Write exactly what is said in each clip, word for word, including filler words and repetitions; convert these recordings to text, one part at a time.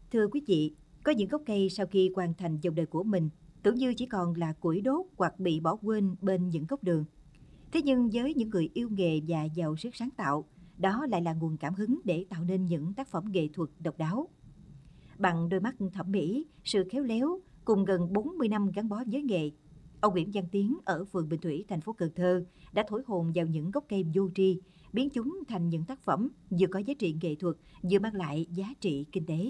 Thưa quý vị, có những gốc cây sau khi hoàn thành dòng đời của mình, tưởng như chỉ còn là củi đốt hoặc bị bỏ quên bên những góc đường. Thế nhưng với những người yêu nghề và giàu sức sáng tạo, đó lại là nguồn cảm hứng để tạo nên những tác phẩm nghệ thuật độc đáo. Bằng đôi mắt thẩm mỹ, sự khéo léo, cùng gần bốn mươi năm gắn bó với nghề, ông Nguyễn Văn Tiến ở phường Bình Thủy, thành phố Cần Thơ đã thổi hồn vào những gốc cây vô tri, biến chúng thành những tác phẩm vừa có giá trị nghệ thuật, vừa mang lại giá trị kinh tế.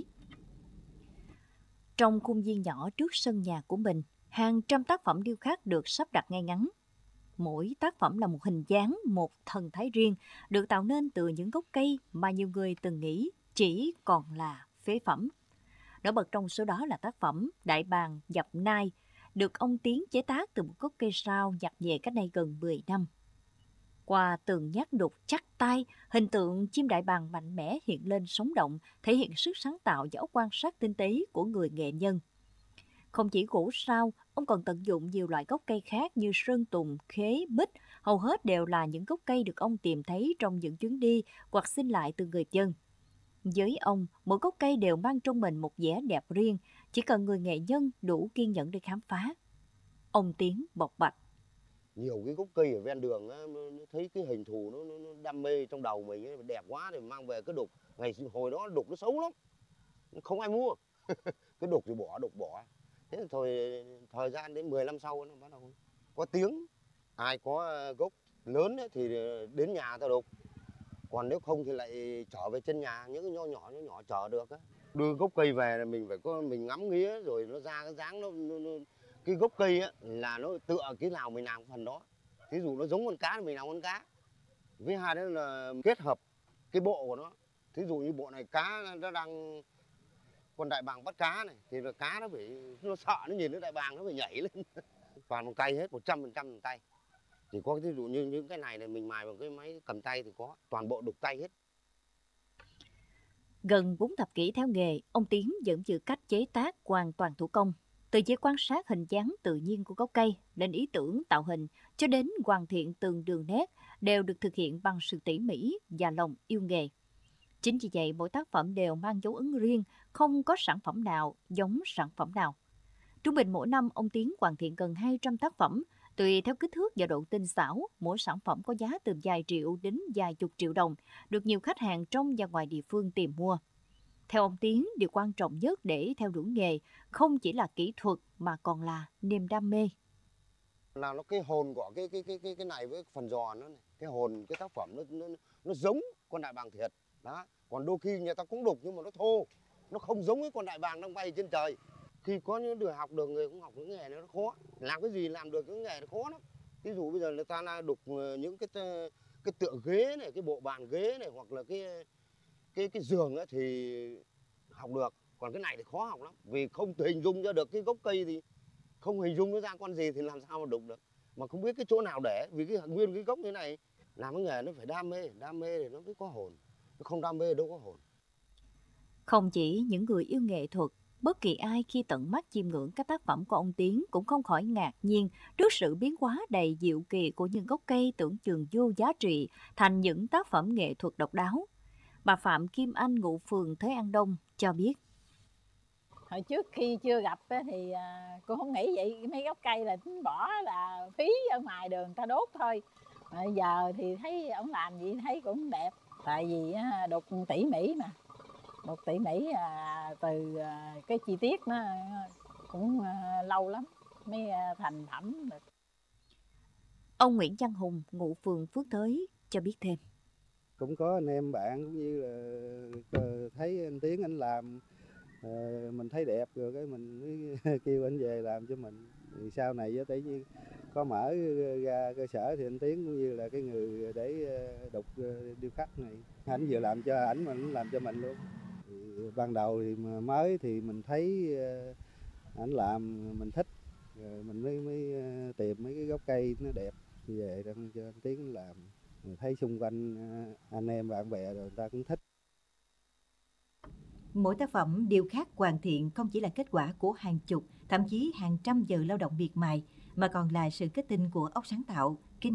Trong khuôn viên nhỏ trước sân nhà của mình, hàng trăm tác phẩm điêu khắc được sắp đặt ngay ngắn. Mỗi tác phẩm là một hình dáng, một thần thái riêng, được tạo nên từ những gốc cây mà nhiều người từng nghĩ chỉ còn là phế phẩm. Nổi bật trong số đó là tác phẩm Đại bàng dập nai, được ông Tiến chế tác từ một gốc cây sao nhặt về cách đây gần mười năm. Qua từng nhát đục chắc tay, hình tượng chim đại bàng mạnh mẽ hiện lên sống động, thể hiện sức sáng tạo và óc quan sát tinh tế của người nghệ nhân. Không chỉ gỗ sao, ông còn tận dụng nhiều loại gốc cây khác như sơn tùng, khế, mít, hầu hết đều là những gốc cây được ông tìm thấy trong những chuyến đi hoặc xin lại từ người dân. Với ông, mỗi gốc cây đều mang trong mình một vẻ đẹp riêng, chỉ cần người nghệ nhân đủ kiên nhẫn để khám phá. Ông Tiến bộc bạch. Nhiều cái gốc cây ở ven đường á, nó, nó thấy cái hình thù nó, nó, nó đam mê trong đầu mình ấy, đẹp quá thì mang về cái đục. Ngày hồi đó đục nó xấu lắm, không ai mua. Cái đục thì bỏ, đục bỏ. Thế thì thôi, thời gian đến mười năm sau nó bắt đầu có tiếng. Ai có gốc lớn ấy, thì đến nhà ta đục. Còn nếu không thì lại trở về chân nhà, những cái nho nhỏ nho nhỏ trở được á. Đưa gốc cây về là mình phải có mình ngắm nghía rồi nó ra cái dáng nó, nó, nó cái gốc cây á là nó tựa cái nào mình làm phần đó. Thí dụ nó giống con cá thì mình làm con cá. Với hai đó là kết hợp cái bộ của nó. Thí dụ như bộ này cá nó đang con đại bàng bắt cá này thì là cá nó phải nó sợ, nó nhìn cái đại bàng nó phải nhảy lên. Toàn bằng tay hết, một trăm phần trăm bằng tay. Chỉ có ví dụ như những cái này này mình mài bằng cái máy cầm tay thì có, toàn bộ đục tay hết. Gần bốn thập kỷ theo nghề, ông Tiến vẫn giữ cách chế tác hoàn toàn thủ công. Từ chỉ quan sát hình dáng tự nhiên của gốc cây, đến ý tưởng tạo hình, cho đến hoàn thiện từng đường nét, đều được thực hiện bằng sự tỉ mỉ và lòng yêu nghề. Chính vì vậy, mỗi tác phẩm đều mang dấu ấn riêng, không có sản phẩm nào giống sản phẩm nào. Trung bình mỗi năm, ông Tiến hoàn thiện gần hai trăm tác phẩm, tùy theo kích thước và độ tinh xảo, mỗi sản phẩm có giá từ vài triệu đến vài chục triệu đồng, được nhiều khách hàng trong và ngoài địa phương tìm mua. Theo ông Tiến, điều quan trọng nhất để theo đuổi nghề không chỉ là kỹ thuật mà còn là niềm đam mê. Là nó cái hồn của cái cái cái cái cái này với phần giò nó này, cái hồn cái tác phẩm nó nó nó giống con đại bàng thiệt. Đó. Còn đôi khi người ta cũng đục nhưng mà nó thô, nó không giống cái con đại bàng đang bay trên trời. Khi có những người học được người cũng học những nghề nó khó, làm cái gì làm được những nghề nó khó lắm. Ví dụ bây giờ người ta là đục những cái cái tựa ghế này, cái bộ bàn ghế này hoặc là cái cái cái giường ấy thì học được, còn cái này thì khó học lắm vì không hình dung ra được cái gốc cây thì không hình dung nó ra con gì thì làm sao mà đục được, mà không biết cái chỗ nào để, vì cái nguyên cái gốc như này làm cái nghề nó phải đam mê, đam mê thì nó mới có hồn, nó không đam mê đâu có hồn. Không chỉ những người yêu nghệ thuật, bất kỳ ai khi tận mắt chiêm ngưỡng các tác phẩm của ông Tiến cũng không khỏi ngạc nhiên trước sự biến hóa đầy diệu kỳ của những gốc cây tưởng chừng vô giá trị thành những tác phẩm nghệ thuật độc đáo. Bà Phạm Kim Anh, ngụ phường Thới An Đông cho biết. Hồi trước khi chưa gặp thì cô không nghĩ vậy, mấy gốc cây là tính bỏ là phí ở ngoài đường ta đốt thôi. Bây giờ thì thấy ông làm vậy thấy cũng đẹp, tại vì đục tỉ mỉ mà, đục tỉ mỉ từ cái chi tiết nó cũng lâu lắm mới thành phẩm được. Ông Nguyễn Văn Hùng, ngụ phường Phước Thới cho biết thêm. Cũng có anh em bạn cũng như là thấy anh Tiến anh làm mình thấy đẹp rồi cái mình mới kêu anh về làm cho mình. Thì sau này với tự nhiên có mở ra cơ sở thì anh Tiến cũng như là cái người để đục điêu khắc này, ảnh vừa làm cho ảnh mình làm cho mình luôn. Thì ban đầu thì mà mới thì mình thấy ảnh làm mình thích rồi mình mới mới tìm mấy cái gốc cây nó đẹp về đem cho anh Tiến làm. Mình thấy xung quanh anh em bạn bè rồi người ta cũng thích. Mỗi tác phẩm điêu khắc hoàn thiện không chỉ là kết quả của hàng chục, thậm chí hàng trăm giờ lao động miệt mài, mà còn là sự kết tinh của óc sáng tạo,